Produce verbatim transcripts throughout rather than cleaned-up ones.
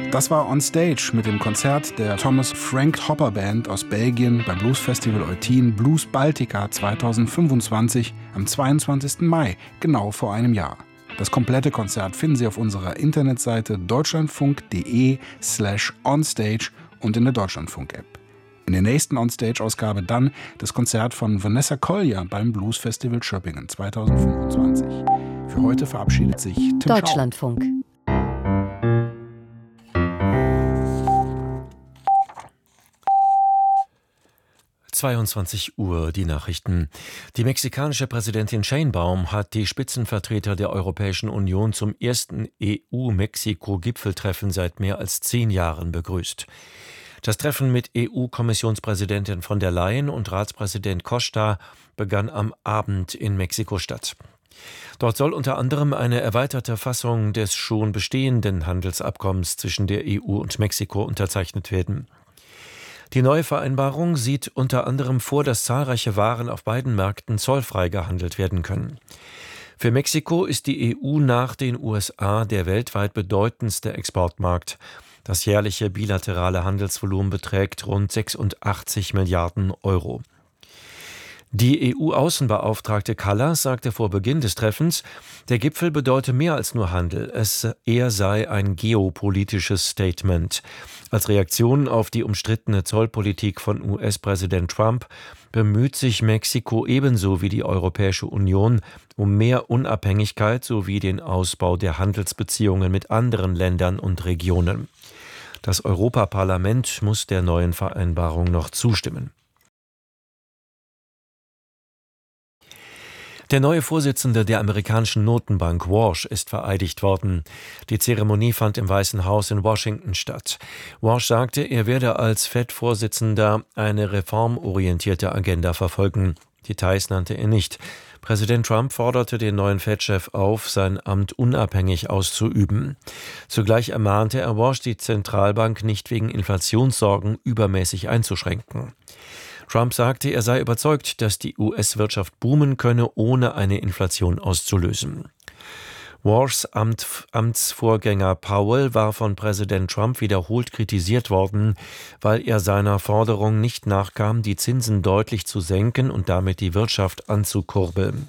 Das war On Stage mit dem Konzert der Thomas Frank Hopper Band aus Belgien beim Bluesfestival Eutin Blues Baltica zweitausendfünfundzwanzig am zweiundzwanzigsten Mai, genau vor einem Jahr. Das komplette Konzert finden Sie auf unserer Internetseite deutschlandfunk.de slash onstage und in der Deutschlandfunk-App. In der nächsten Onstage-Ausgabe dann das Konzert von Vanessa Collier beim Bluesfestival Schöppingen zweitausendfünfundzwanzig. Für heute verabschiedet sich Tim Deutschlandfunk. Schau. zweiundzwanzig Uhr, die Nachrichten. Die mexikanische Präsidentin Sheinbaum hat die Spitzenvertreter der Europäischen Union zum ersten E U-Mexiko-Gipfeltreffen seit mehr als zehn Jahren begrüßt. Das Treffen mit E U-Kommissionspräsidentin von der Leyen und Ratspräsident Costa begann am Abend in Mexiko-Stadt. Dort soll unter anderem eine erweiterte Fassung des schon bestehenden Handelsabkommens zwischen der E U und Mexiko unterzeichnet werden. Die neue Vereinbarung sieht unter anderem vor, dass zahlreiche Waren auf beiden Märkten zollfrei gehandelt werden können. Für Mexiko ist die E U nach den U S A der weltweit bedeutendste Exportmarkt. Das jährliche bilaterale Handelsvolumen beträgt rund sechsundachtzig Milliarden Euro. Die E U-Außenbeauftragte Kallas sagte vor Beginn des Treffens, der Gipfel bedeute mehr als nur Handel, es er sei ein geopolitisches Statement. Als Reaktion auf die umstrittene Zollpolitik von U S-Präsident Trump bemüht sich Mexiko ebenso wie die Europäische Union um mehr Unabhängigkeit sowie den Ausbau der Handelsbeziehungen mit anderen Ländern und Regionen. Das Europaparlament muss der neuen Vereinbarung noch zustimmen. Der neue Vorsitzende der amerikanischen Notenbank, Walsh, ist vereidigt worden. Die Zeremonie fand im Weißen Haus in Washington statt. Walsh sagte, er werde als Fed-Vorsitzender eine reformorientierte Agenda verfolgen. Details nannte er nicht. Präsident Trump forderte den neuen Fed-Chef auf, sein Amt unabhängig auszuüben. Zugleich ermahnte er Walsh, die Zentralbank nicht wegen Inflationssorgen übermäßig einzuschränken. Trump sagte, er sei überzeugt, dass die U S-Wirtschaft boomen könne, ohne eine Inflation auszulösen. Walshs Amt, Amtsvorgänger Powell war von Präsident Trump wiederholt kritisiert worden, weil er seiner Forderung nicht nachkam, die Zinsen deutlich zu senken und damit die Wirtschaft anzukurbeln.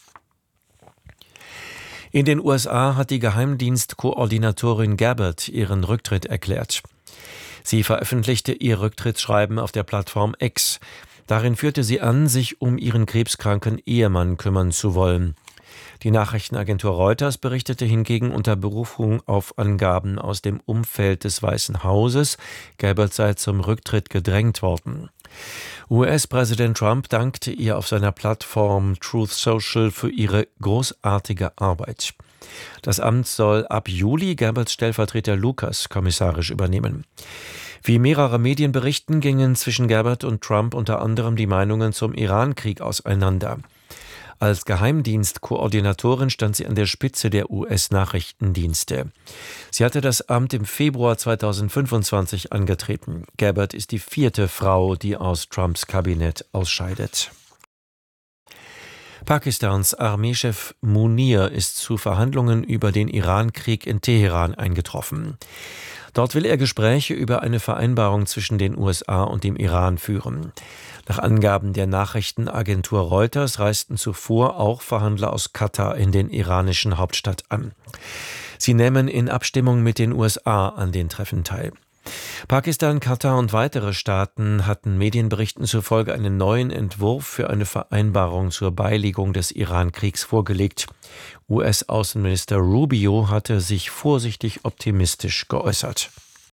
In den U S A hat die Geheimdienstkoordinatorin Gabbard ihren Rücktritt erklärt. Sie veröffentlichte ihr Rücktrittsschreiben auf der Plattform X. Darin führte sie an, sich um ihren krebskranken Ehemann kümmern zu wollen. Die Nachrichtenagentur Reuters berichtete hingegen unter Berufung auf Angaben aus dem Umfeld des Weißen Hauses, Gabbard sei zum Rücktritt gedrängt worden. U S-Präsident Trump dankte ihr auf seiner Plattform Truth Social für ihre großartige Arbeit. Das Amt soll ab Juli Gabbards Stellvertreter Lucas kommissarisch übernehmen. Wie mehrere Medien berichten, gingen zwischen Gabbard und Trump unter anderem die Meinungen zum Iran-Krieg auseinander. Als Geheimdienstkoordinatorin stand sie an der Spitze der U S-Nachrichtendienste. Sie hatte das Amt im Februar zweitausendfünfundzwanzig angetreten. Gabbard ist die vierte Frau, die aus Trumps Kabinett ausscheidet. Pakistans Armeechef Munir ist zu Verhandlungen über den Iran-Krieg in Teheran eingetroffen. Dort will er Gespräche über eine Vereinbarung zwischen den U S A und dem Iran führen. Nach Angaben der Nachrichtenagentur Reuters reisten zuvor auch Verhandler aus Katar in den iranischen Hauptstadt an. Sie nehmen in Abstimmung mit den U S A an den Treffen teil. Pakistan, Katar und weitere Staaten hatten Medienberichten zufolge einen neuen Entwurf für eine Vereinbarung zur Beilegung des Iran-Kriegs vorgelegt. U S-Außenminister Rubio hatte sich vorsichtig optimistisch geäußert.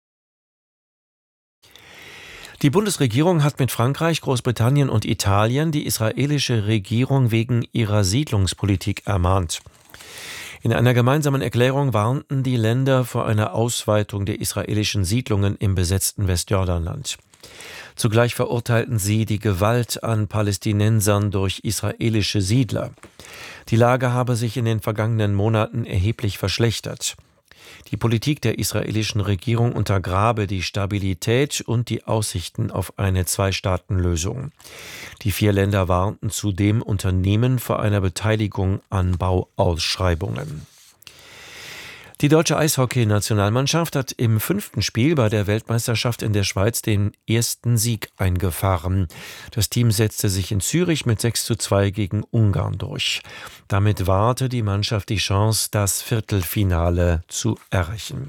Die Bundesregierung hat mit Frankreich, Großbritannien und Italien die israelische Regierung wegen ihrer Siedlungspolitik ermahnt. In einer gemeinsamen Erklärung warnten die Länder vor einer Ausweitung der israelischen Siedlungen im besetzten Westjordanland. Zugleich verurteilten sie die Gewalt an Palästinensern durch israelische Siedler. Die Lage habe sich in den vergangenen Monaten erheblich verschlechtert. Die Politik der israelischen Regierung untergrabe die Stabilität und die Aussichten auf eine Zwei-Staaten-Lösung. Die vier Länder warnten zudem Unternehmen vor einer Beteiligung an Bauausschreibungen. Die deutsche Eishockey-Nationalmannschaft hat im fünften Spiel bei der Weltmeisterschaft in der Schweiz den ersten Sieg eingefahren. Das Team setzte sich in Zürich mit sechs zu zwei gegen Ungarn durch. Damit wahrte die Mannschaft die Chance, das Viertelfinale zu erreichen.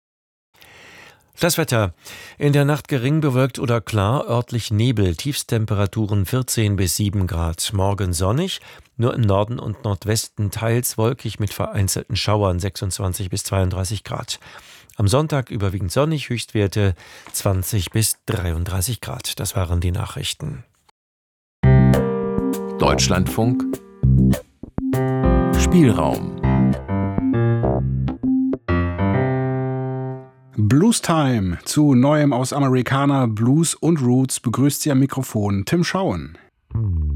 Das Wetter. In der Nacht gering bewölkt oder klar, örtlich Nebel, Tiefstemperaturen vierzehn bis sieben Grad. Morgen sonnig, nur im Norden und Nordwesten teils wolkig mit vereinzelten Schauern, sechsundzwanzig bis zweiunddreißig Grad. Am Sonntag überwiegend sonnig, Höchstwerte zwanzig bis dreiunddreißig Grad. Das waren die Nachrichten. Deutschlandfunk Spielraum. Blues Time. Zu Neuem aus Americana, Blues und Roots begrüßt Sie am Mikrofon Tim Schauen.